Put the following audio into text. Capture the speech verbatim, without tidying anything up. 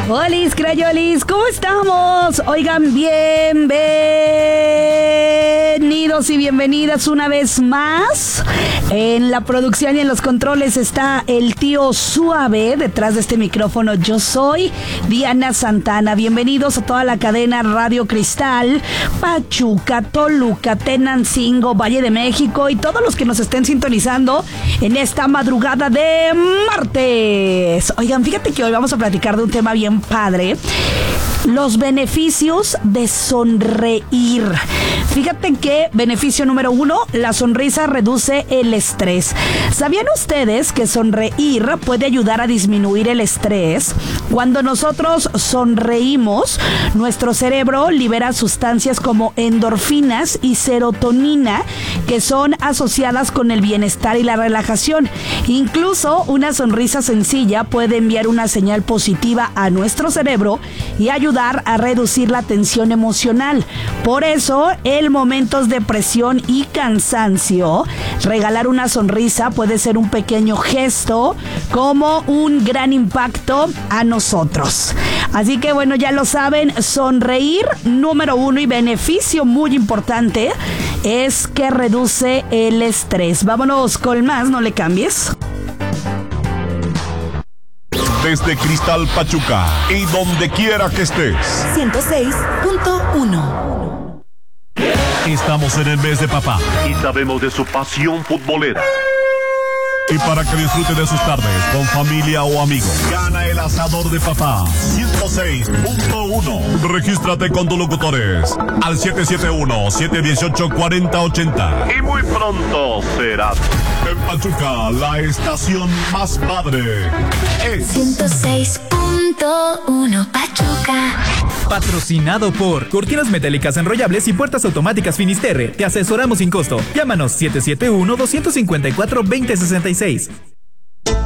Olis, crayolis, ¿cómo estamos? Oigan, bienvenidos y bienvenidas una vez más. En la producción y en los controles está el tío Suave. Detrás de este micrófono yo soy Diana Santana. Bienvenidos a toda la cadena Radio Cristal, Pachuca, Toluca, Tenancingo, Valle de México y todos los que nos estén sintonizando en esta madrugada de martes. Oigan, fíjate que hoy vamos a platicar de un tema bien padre: los beneficios de sonreír. Fíjate que beneficio número uno, la sonrisa reduce el estrés. ¿Sabían ustedes que sonreír puede ayudar a disminuir el estrés? Cuando nosotros sonreímos, nuestro cerebro libera sustancias como endorfinas y serotonina, que son asociadas con el bienestar y la relajación. Incluso una sonrisa sencilla puede enviar una señal positiva a nuestro cerebro y ayudar a reducir la tensión emocional. Por eso, en momentos de presión y cansancio, regalar una sonrisa puede ser un pequeño gesto como un gran impacto a nosotros. Así que bueno, ya lo saben, sonreír, número uno, y beneficio muy importante es que reduce el estrés. Vámonos con más, no le cambies. Desde Cristal Pachuca y donde quiera que estés, ciento seis punto uno. Estamos en el mes de papá y sabemos de su pasión futbolera. Y para que disfrute de sus tardes con familia o amigos, gana el asador de papá ciento seis punto uno. Regístrate con tus locutores al siete siete uno, siete uno ocho, cuatro cero ocho cero. Y muy pronto será en Pachuca, la estación más padre es ciento seis punto uno Pachuca. Patrocinado por Cortinas Metálicas Enrollables y Puertas Automáticas Finisterre. Te asesoramos sin costo. Llámanos siete siete uno, dos cinco cuatro, dos cero seis seis.